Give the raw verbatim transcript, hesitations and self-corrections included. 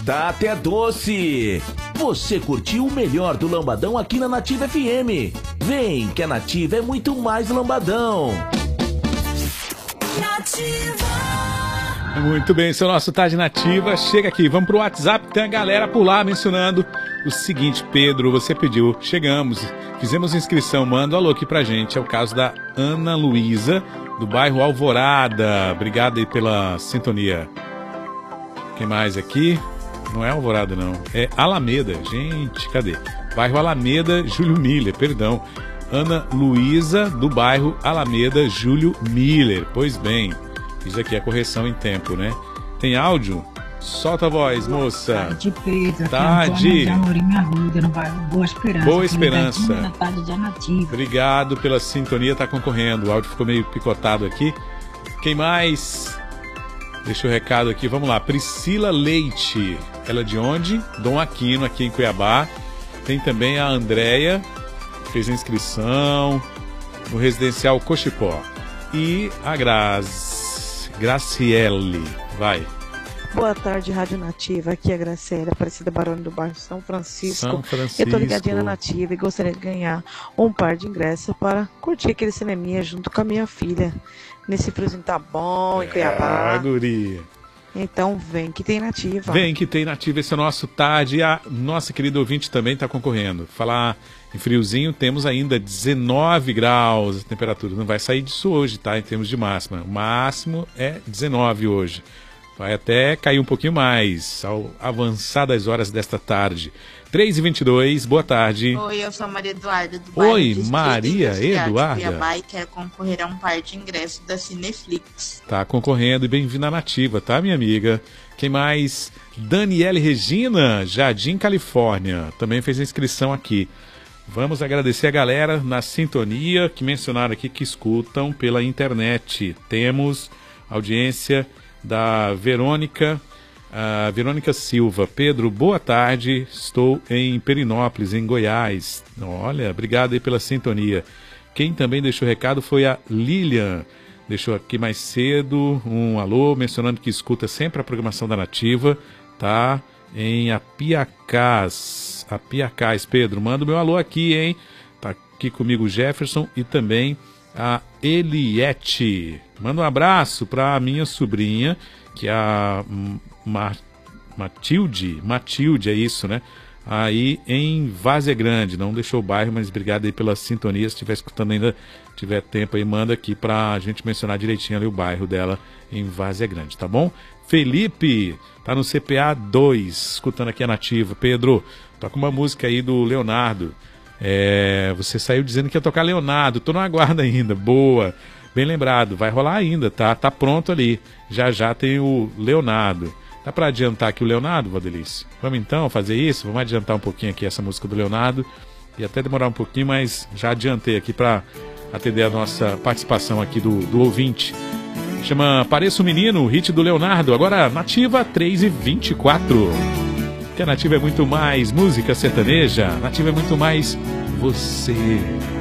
Tá até doce. Você curtiu o melhor do Lambadão aqui na Nativa F M. Vem, que a Nativa é muito mais Lambadão. Nativa. Muito bem, esse é o nosso Tarde Nativa. Chega aqui, vamos pro WhatsApp, tem a galera por lá mencionando o seguinte: Pedro, você pediu, chegamos, fizemos inscrição, manda um alô aqui pra gente. É o caso da Ana Luísa, do bairro Alvorada. Obrigado aí pela sintonia. Quem mais aqui? Não é Alvorada, não. É Alameda. Gente, cadê? Bairro Alameda, Júlio Miller, perdão. Ana Luísa, do bairro Alameda, Júlio Miller. Pois bem, fiz aqui a correção em tempo, né? Tem áudio? Solta a voz, moça. Tarde, Pedro. Tarde. Amorim Arruda, no bairro Boa Esperança. Boa Esperança. Na tarde de Nativa. Obrigado pela sintonia, tá concorrendo. O áudio ficou meio picotado aqui. Quem mais? Deixa o recado aqui, vamos lá. Priscila Leite. Ela é de onde? Dom Aquino, aqui em Cuiabá. Tem também a Andréia, fez a inscrição no Residencial Cochipó. E a Graz, Graciele. Vai. Boa tarde, Rádio Nativa. Aqui é a Graciela, Aparecida Barone do bairro São Francisco. São Francisco. Eu tô ligadinha na Nativa e gostaria de ganhar um par de ingressos para curtir aquele cineminha junto com a minha filha. Nesse friozinho tá bom, em Cuiabá. Ah, guria. Então vem que tem Nativa. Vem que tem Nativa, esse é o nosso tarde. E a nossa querida ouvinte também está concorrendo. Falar em friozinho, temos ainda dezenove graus a temperatura. Não vai sair disso hoje, tá? Em termos de máxima. O máximo é dezenove hoje. Vai até cair um pouquinho mais ao avançar das horas desta tarde. três e vinte e dois, boa tarde. Oi, eu sou a Maria Eduarda do bairro Oi, Distrito Maria Industrial de Eduarda. Cuiabá e quero concorrer a um par de ingressos da Cineflix. Tá concorrendo e bem-vinda à Nativa, tá, minha amiga? Quem mais? Daniele Regina, Jardim, Califórnia. Também fez a inscrição aqui. Vamos agradecer a galera na sintonia que mencionaram aqui que escutam pela internet. Temos audiência da Verônica, a Verônica Silva. Pedro, boa tarde, estou em Perinópolis, em Goiás. Olha, obrigado aí pela sintonia. Quem também deixou recado foi a Lilian, deixou aqui mais cedo um alô, mencionando que escuta sempre a programação da Nativa, tá? Em Apiacás, Apiacás, Pedro, manda o meu alô aqui, hein? Tá aqui comigo o Jefferson e também a Eliette. Manda um abraço para a minha sobrinha, que é a Ma Matilde, Matilde, é isso, né? Aí em Várzea Grande, não deixou o bairro, mas obrigado aí pela sintonia. Se estiver escutando ainda, tiver tempo aí, manda aqui pra gente mencionar direitinho ali o bairro dela em Várzea Grande, tá bom? Felipe, tá no C P A dois, escutando aqui a Nativa. Pedro, toca uma música aí do Leonardo. É, você saiu dizendo que ia tocar Leonardo, tô no aguardo ainda, boa. Bem lembrado, vai rolar ainda, tá? Tá pronto ali. Já já tem o Leonardo. Dá pra adiantar aqui o Leonardo, Vadelice? Vamos então fazer isso? Vamos adiantar um pouquinho aqui essa música do Leonardo. E até demorar um pouquinho, mas já adiantei aqui pra atender a nossa participação aqui do, do ouvinte. Chama Pareço um Menino, hit do Leonardo. Agora Nativa três e vinte e quatro. Que a Nativa é muito mais música sertaneja. Nativa é muito mais você.